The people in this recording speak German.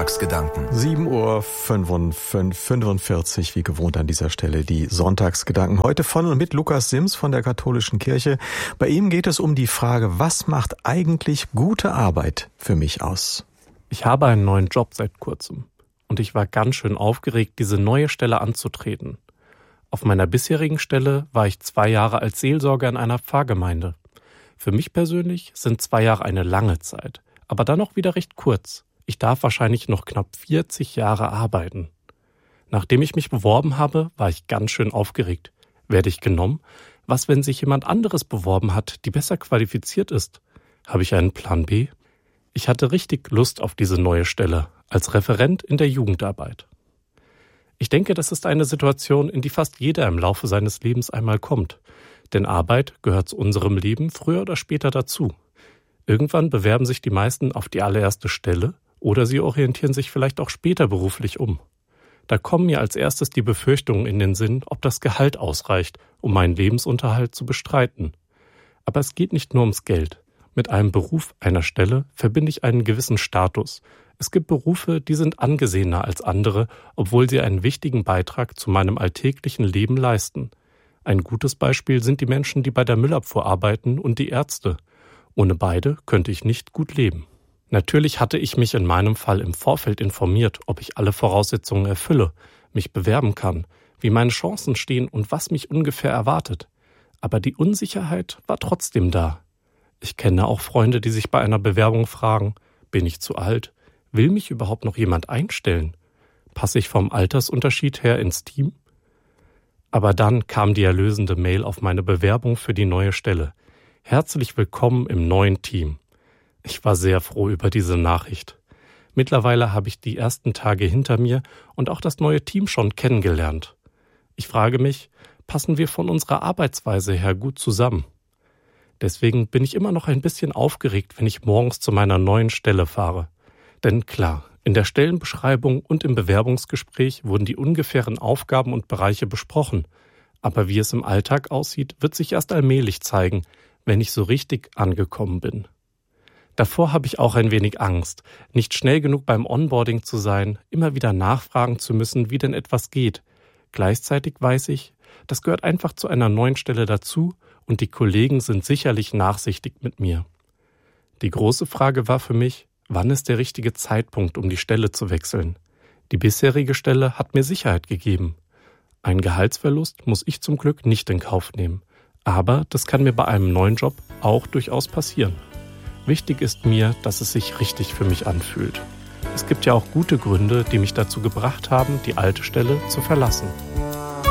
Sonntagsgedanken. 7:45 Uhr, wie gewohnt an dieser Stelle die Sonntagsgedanken. Heute von und mit Lukas Sims von der Katholischen Kirche. Bei ihm geht es um die Frage, was macht eigentlich gute Arbeit für mich aus? Ich habe einen neuen Job seit kurzem und ich war ganz schön aufgeregt, diese neue Stelle anzutreten. Auf meiner bisherigen Stelle war ich 2 Jahre als Seelsorger in einer Pfarrgemeinde. Für mich persönlich sind 2 Jahre eine lange Zeit, aber dann auch wieder recht kurz. Ich darf wahrscheinlich noch knapp 40 Jahre arbeiten. Nachdem ich mich beworben habe, war ich ganz schön aufgeregt. Werde ich genommen? Was, wenn sich jemand anderes beworben hat, die besser qualifiziert ist? Habe ich einen Plan B? Ich hatte richtig Lust auf diese neue Stelle, als Referent in der Jugendarbeit. Ich denke, das ist eine Situation, in die fast jeder im Laufe seines Lebens einmal kommt. Denn Arbeit gehört zu unserem Leben früher oder später dazu. Irgendwann bewerben sich die meisten auf die allererste Stelle oder sie orientieren sich vielleicht auch später beruflich um. Da kommen mir als erstes die Befürchtungen in den Sinn, ob das Gehalt ausreicht, um meinen Lebensunterhalt zu bestreiten. Aber es geht nicht nur ums Geld. Mit einem Beruf, einer Stelle, verbinde ich einen gewissen Status. Es gibt Berufe, die sind angesehener als andere, obwohl sie einen wichtigen Beitrag zu meinem alltäglichen Leben leisten. Ein gutes Beispiel sind die Menschen, die bei der Müllabfuhr arbeiten, und die Ärzte. Ohne beide könnte ich nicht gut leben. Natürlich hatte ich mich in meinem Fall im Vorfeld informiert, ob ich alle Voraussetzungen erfülle, mich bewerben kann, wie meine Chancen stehen und was mich ungefähr erwartet. Aber die Unsicherheit war trotzdem da. Ich kenne auch Freunde, die sich bei einer Bewerbung fragen, bin ich zu alt? Will mich überhaupt noch jemand einstellen? Passe ich vom Altersunterschied her ins Team? Aber dann kam die erlösende Mail auf meine Bewerbung für die neue Stelle. Herzlich willkommen im neuen Team. Ich war sehr froh über diese Nachricht. Mittlerweile habe ich die ersten Tage hinter mir und auch das neue Team schon kennengelernt. Ich frage mich, passen wir von unserer Arbeitsweise her gut zusammen? Deswegen bin ich immer noch ein bisschen aufgeregt, wenn ich morgens zu meiner neuen Stelle fahre. Denn klar, in der Stellenbeschreibung und im Bewerbungsgespräch wurden die ungefähren Aufgaben und Bereiche besprochen. Aber wie es im Alltag aussieht, wird sich erst allmählich zeigen, wenn ich so richtig angekommen bin. Davor habe ich auch ein wenig Angst, nicht schnell genug beim Onboarding zu sein, immer wieder nachfragen zu müssen, wie denn etwas geht. Gleichzeitig weiß ich, das gehört einfach zu einer neuen Stelle dazu und die Kollegen sind sicherlich nachsichtig mit mir. Die große Frage war für mich, wann ist der richtige Zeitpunkt, um die Stelle zu wechseln? Die bisherige Stelle hat mir Sicherheit gegeben. Einen Gehaltsverlust muss ich zum Glück nicht in Kauf nehmen. Aber das kann mir bei einem neuen Job auch durchaus passieren. Wichtig ist mir, dass es sich richtig für mich anfühlt. Es gibt ja auch gute Gründe, die mich dazu gebracht haben, die alte Stelle zu verlassen.